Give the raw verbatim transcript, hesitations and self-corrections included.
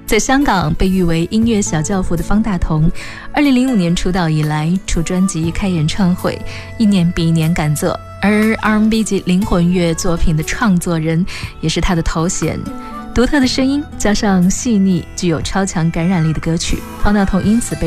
在香港被誉为音乐小教父的方大同，二零零五年出道以来，出专辑、开演唱会，一年比一年敢做。而 R and B 及灵魂乐作品的创作人也是他的头衔。独特的声音加上细腻、具有超强感染力的歌曲，方大同因此被